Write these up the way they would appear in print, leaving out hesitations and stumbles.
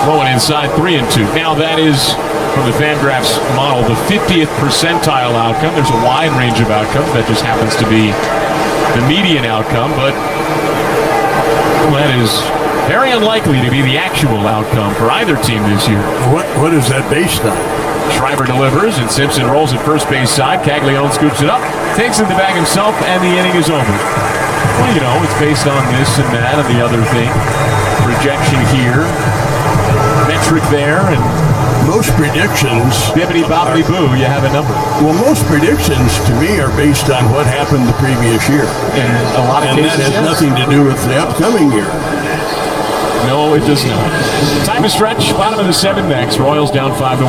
Low and inside, 3-2. Now that is, from the Fangraphs model, the 50th percentile outcome. There's a wide range of outcomes. That just happens to be the median outcome, but that is very unlikely to be the actual outcome for either team this year. What is that based on? Schreiber delivers, and Simpson rolls at first base side. Caglione scoops it up, takes it in the bag himself, and the inning is over. Well, you know, it's based on this and that and the other thing. Projection here, metric there, and most predictions... Bibbidi bobbidi boo, you have a number. Well, most predictions, to me, are based on what happened the previous year. And a lot of cases, that has nothing to do with the upcoming year. No, it does not. Time to stretch. Bottom of the 7th next. Royals down 5-1.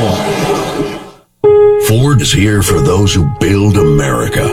Ford is here for those who build America.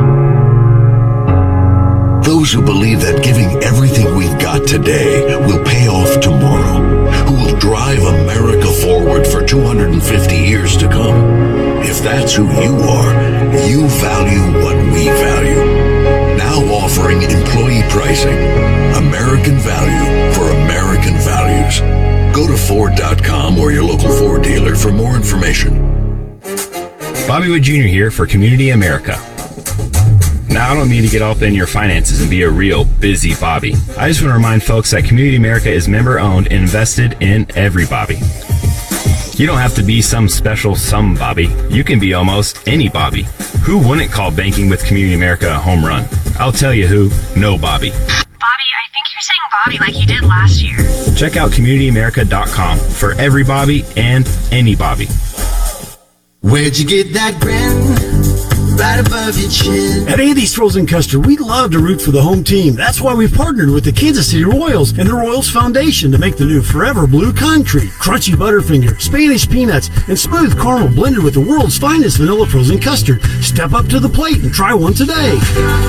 Those who believe that giving everything we've got today will pay off tomorrow. Who will drive America forward for 250 years to come. If that's who you are, you value what we value. Now offering employee pricing. American value for American values. Go to Ford.com or your local Ford dealer for more information. Bobby Wood Jr. here for Community America. Now, I don't mean to get all in your finances and be a real busy Bobby. I just want to remind folks that Community America is member-owned and invested in every Bobby. You don't have to be some special some Bobby. You can be almost any Bobby. Who wouldn't call banking with Community America a home run? I'll tell you who. No Bobby. Bobby, I think you're saying Bobby like you did last year. Check out CommunityAmerica.com for every Bobby and any Bobby. Where'd you get that grin? Right above your chin. At Andy's Frozen Custard, we love to root for the home team. That's why we've partnered with the Kansas City Royals and the Royals Foundation to make the new Forever Blue Concrete. Crunchy Butterfinger, Spanish peanuts, and smooth caramel blended with the world's finest vanilla frozen custard. Step up to the plate and try one today.